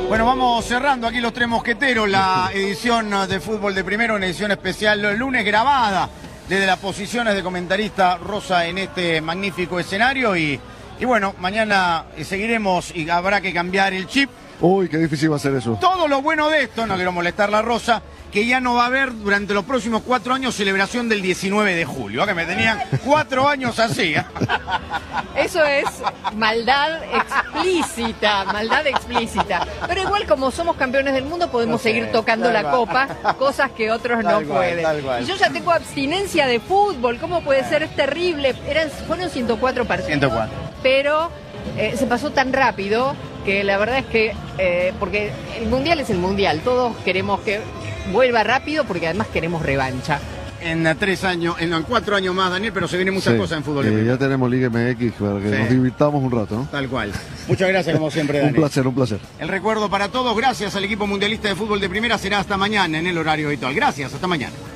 Bueno, vamos cerrando aquí los Tres Mosqueteros, la edición de Fútbol de Primera, una edición especial lunes grabada desde las posiciones de comentarista Rosa en este magnífico escenario y bueno, mañana seguiremos y habrá que cambiar el chip. Uy, qué difícil va a ser eso. Todo lo bueno de esto, no quiero molestar la Rosa, que ya no va a haber durante los próximos 4 años celebración del 19 de julio, que me tenían 4 años así. Eso es maldad explícita, maldad explícita. Pero igual como somos campeones del mundo podemos seguir tocando la copa, cosas que otros no pueden. Y yo ya tengo abstinencia de fútbol, ¿cómo puede ser? Es terrible. Fueron 104 partidos. 104. Pero se pasó tan rápido que la verdad es que, porque el Mundial es el Mundial, todos queremos que vuelva rápido porque además queremos revancha. En 3 años, en 4 años más, Daniel, pero se vienen muchas cosas en fútbol. Ya tenemos Liga MX para que nos divirtamos un rato, ¿no? Tal cual. Muchas gracias como siempre, Daniel. Un placer, un placer. El recuerdo para todos, gracias al equipo mundialista de fútbol de Primera, será hasta mañana en el horario habitual. Gracias, hasta mañana.